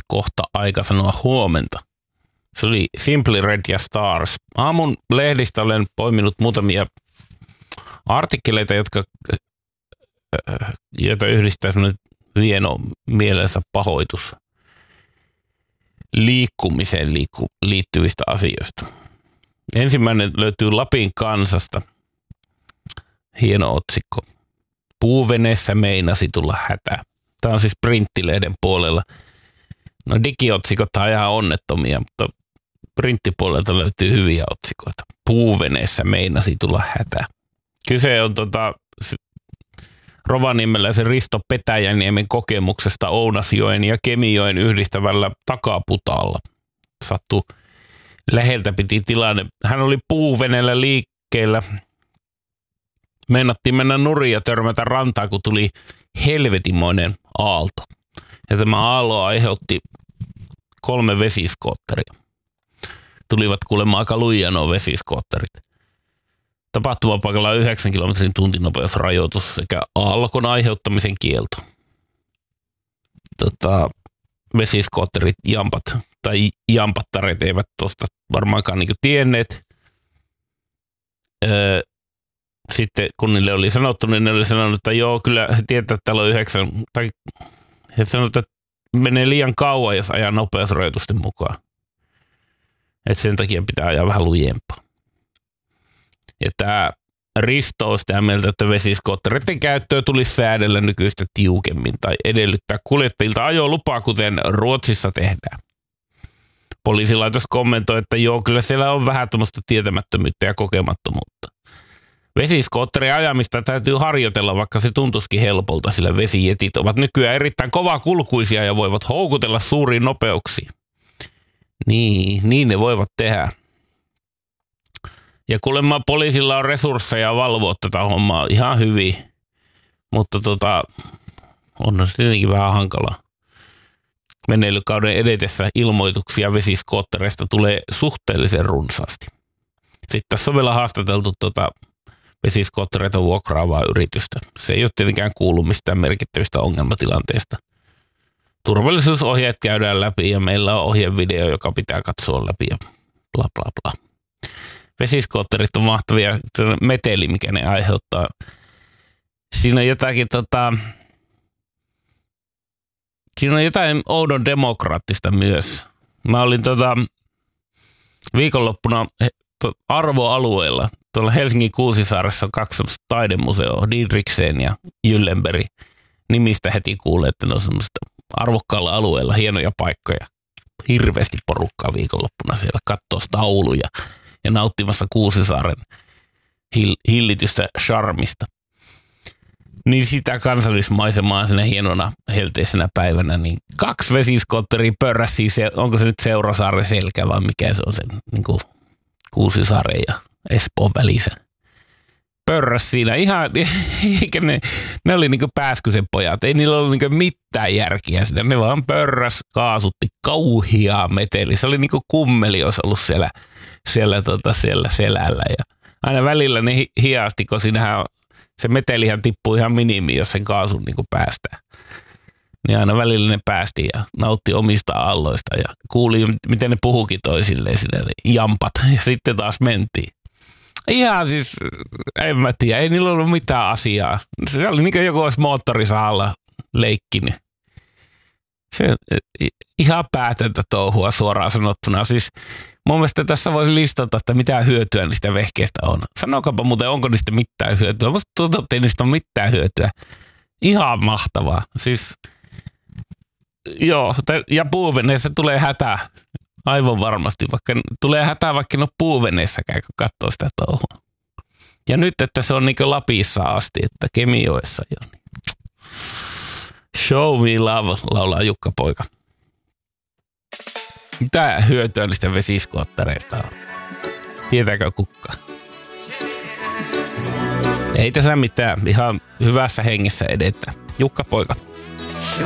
kohta aika sanoa huomenta. Se oli Simply Red ja Stars. Aamun lehdistä olen poiminut muutamia artikkeleita, joita yhdistää sellainen hieno mielensä pahoitus liikkumiseen liittyvistä asioista. Ensimmäinen löytyy Lapin Kansasta. Hieno otsikko. Puuveneessä meinasi tulla hätä. Tämä on siis printtilehden puolella. No digiotsikot on ihan onnettomia, mutta printtipuolelta löytyy hyviä otsikoita. Puuveneessä meinasi tulla hätä. Kyse on Rovaniemeläisen Risto Petäjäniemen kokemuksesta Ounasjoen ja Kemijoen yhdistävällä takaputaalla. Sattui läheltä piti tilanne. Hän oli puuveneellä liikkeellä. Meinattiin mennä nurin ja törmätä rantaan, kun tuli helvetimoinen aalto. Ja tämä aalto aiheutti 3 vesiskootteria. Tulivat kuulemma aika lujia nuo vesiskootterit. Tapahtumapaikalla 9 kilometrin tuntinopeusrajoitus sekä aallokon aiheuttamisen kielto. Vesiskootterit jampat tai jampattareet eivät tuosta varmaankaan niin tienneet. Sitten kun niille oli sanottu, niin ne oli sanonut, että joo, kyllä he tietää, että täällä on 9. Tai he sanoivat, että menee liian kauan, jos ajaa nopeusrajoitusten mukaan. Että sen takia pitää ajaa vähän lujempaa. Ja tämä Risto on sitä mieltä, että vesiskoottereiden käyttöä tulisi säädellä nykyistä tiukemmin tai edellyttää kuljettajilta ajolupaa, kuten Ruotsissa tehdään. Poliisilaitos kommentoi, että joo, kyllä siellä on vähän tämmöistä tietämättömyyttä ja kokemattomuutta. Vesiskootterin ajamista täytyy harjoitella, vaikka se tuntuisikin helpolta, sillä vesijetit ovat nykyään erittäin kovakulkuisia ja voivat houkutella suuriin nopeuksiin. Niin ne voivat tehdä. Ja kuulemma poliisilla on resursseja valvoa tätä hommaa ihan hyvin, mutta on se tietenkin vähän hankalaa. Meneilykauden edetessä ilmoituksia vesiskoottereista tulee suhteellisen runsaasti. Sitten tässä on vielä haastateltu vesiskoottereita vuokraavaa yritystä. Se ei ole tietenkään kuullut mistään merkittävistä ongelmatilanteista. Turvallisuusohjeet käydään läpi ja meillä on ohjevideo, joka pitää katsoa läpi ja bla bla bla. Vesiskootterit on mahtavia, meteli, mikä ne aiheuttaa. Siinä on jotakin siinä on jotain oudon demokraattista myös. Mä olin viikonloppuna arvoalueella. Tuolla Helsingin Kuusisaaressa on 2 taidemuseoa, Didriksen ja Gyllenberg. Nimistä heti kuulee, että ne on semmoista arvokkaalla alueella hienoja paikkoja. Hirveästi porukkaa viikonloppuna siellä katsoo tauluja ja nauttimassa Kuusisaaren hillitystä charmista. Niin sitä kansallismaisemaa sinne hienona helteisenä päivänä, niin 2 vesiskootteria pörräsi, onko se nyt Seurasaaren selkä vai mikä se on se niin kuin Kuusisaaren ja Espoon välissä. Pörräs siinä ihan, eikä ne oli niinku Pääskysen pojat, ei niillä ollut niinku mitään järkiä siinä, ne vaan pörräs, kaasutti kauhiaa meteli, se oli niinku kummeli, olisi ollut siellä selällä ja aina välillä ne hiasti, kun siinähän se metelihän tippuu ihan minimiin, jos sen kaasun niinku päästää. Niin aina välillä ne päästi ja nautti omista alloista ja kuuli, miten ne puhukin toisilleen sinne, jampat, ja sitten taas mentiin. Ihan siis, en mä tiedä, ei niillä ollut mitään asiaa. Se oli niin kuin joku olisi moottorisahalla leikkinyt. Se ihan päätöntä touhua suoraan sanottuna. Siis mun mielestä tässä voisi listata, että mitä hyötyä niistä vehkeistä on. Sanokapa muuten, onko niistä mitään hyötyä. Musta tuntuu, että ei niistä ole mitään hyötyä. Ihan mahtavaa. Siis, joo, ja puuveneessä tulee hätä. Aivan varmasti, vaikka tulee hätää vaikka en ole puuveneessäkään, kun katsoo sitä touhua. Ja nyt, että se on niin kuin Lapissa asti, että Kemijoessa jo. Show me love, laulaa Jukka Poika. Mitä hyötyä niistä vesiskoottereista on? Tietääkö kukka? Ei tässä mitään, ihan hyvässä hengessä edetään. Jukka Poika.